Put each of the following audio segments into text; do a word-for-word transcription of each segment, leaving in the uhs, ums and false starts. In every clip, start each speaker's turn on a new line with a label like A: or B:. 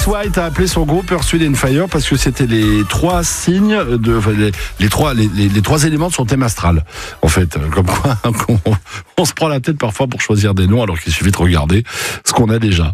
A: Chris White a appelé son groupe Earth, Wind and Fire parce que c'était les trois signes de, enfin, les, les trois, les, les, les trois éléments de son thème astral. En fait, comme quoi on, on se prend la tête parfois pour choisir des noms alors qu'il suffit de regarder ce qu'on a déjà.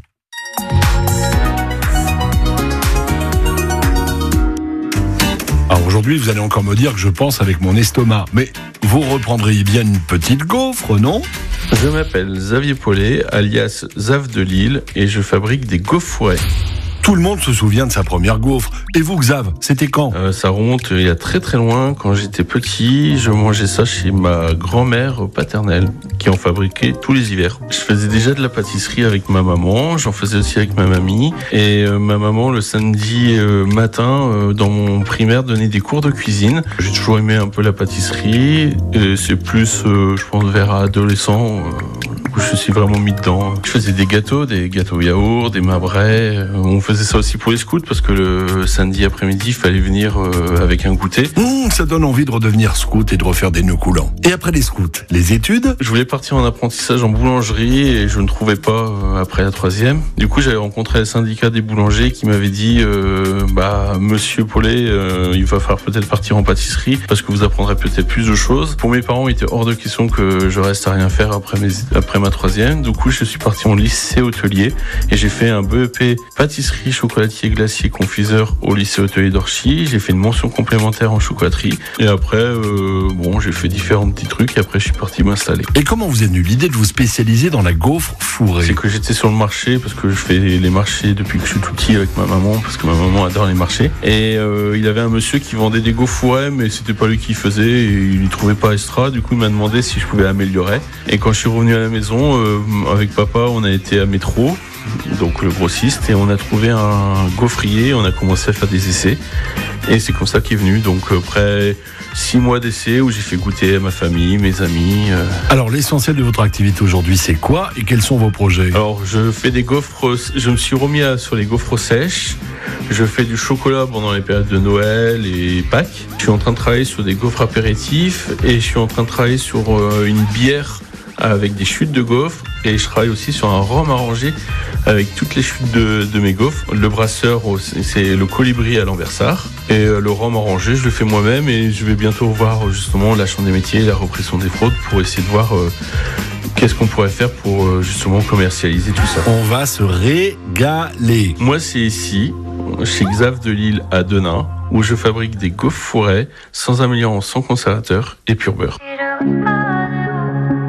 A: Alors aujourd'hui, vous allez encore me dire que je pense avec mon estomac, mais vous reprendriez bien une petite gaufre, non ?
B: Je m'appelle Xavier Paulet, alias Xav de Lille, et je fabrique des gaufres fourrées.
A: Tout le monde se souvient de sa première gaufre. Et vous, Xav, c'était quand ?
B: euh, Ça remonte il y a très très loin. Quand j'étais petit, je mangeais ça chez ma grand-mère paternelle, qui en fabriquait tous les hivers. Je faisais déjà de la pâtisserie avec ma maman, j'en faisais aussi avec ma mamie. Et euh, ma maman, le samedi euh, matin, euh, dans mon primaire, donnait des cours de cuisine. J'ai toujours aimé un peu la pâtisserie. Et c'est plus, euh, je pense, vers adolescent, euh, où je suis vraiment mis dedans. Je faisais des gâteaux, des gâteaux yaourt, des mabrais. On faisait ça aussi pour les scouts parce que le samedi après-midi, il fallait venir euh, avec un goûter.
A: Mmh, ça donne envie de redevenir scout et de refaire des nœuds coulants. Et après les scouts, les études ?
B: Je voulais partir en apprentissage en boulangerie et je ne trouvais pas euh, après la troisième. Du coup, j'avais rencontré le syndicat des boulangers qui m'avait dit euh, bah Monsieur Paulet, euh, il va falloir peut-être partir en pâtisserie parce que vous apprendrez peut-être plus de choses. Pour mes parents, il était hors de question que je reste à rien faire après mes après ma troisième. Du coup, je suis parti en lycée hôtelier et j'ai fait un B E P pâtisserie, chocolatier, glacier, confiseur au lycée hôtelier d'Orchy. J'ai fait une mention complémentaire en chocolaterie. Et après, euh, bon, j'ai fait différents petits trucs et après, je suis parti m'installer.
A: Et comment vous est venue l'idée de vous spécialiser dans la gaufre fourrée ?
B: C'est que j'étais sur le marché parce que je fais les marchés depuis que je suis tout petit avec ma maman parce que ma maman adore les marchés. Et euh, il avait un monsieur qui vendait des gaufres fourrées, mais c'était pas lui qui faisait et il ne trouvait pas extra. Du coup, il m'a demandé si je pouvais améliorer. Et quand je suis revenu à la maison, euh, avec papa, on a été à Métro, donc le grossiste, et on a trouvé un gaufrier, on a commencé à faire des essais et c'est comme ça qu'est venu. Donc après six mois d'essais où j'ai fait goûter à ma famille, mes amis. Euh...
A: Alors l'essentiel de votre activité aujourd'hui, c'est quoi et quels sont vos projets ?
B: Alors je fais des gaufres, je me suis remis à, sur les gaufres sèches. Je fais du chocolat pendant les périodes de Noël et Pâques. Je suis en train de travailler sur des gaufres apéritifs et je suis en train de travailler sur euh, une bière avec des chutes de gaufres et je travaille aussi sur un rhum arrangé avec toutes les chutes de, de mes gaufres. Le brasseur, c'est le colibri à l'Anversard et le rhum arrangé, je le fais moi-même et je vais bientôt voir justement la Chambre des métiers, la répression des fraudes pour essayer de voir euh, qu'est-ce qu'on pourrait faire pour euh, justement commercialiser tout ça.
A: On va se régaler.
B: Moi, c'est ici, chez Xav de Lille à Denain, où je fabrique des gaufres fourrées sans améliorant, sans conservateur et pur beurre.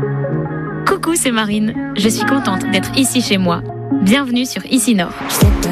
C: Coucou, c'est Marine. Je suis contente d'être ici chez moi. Bienvenue sur Ici Nord.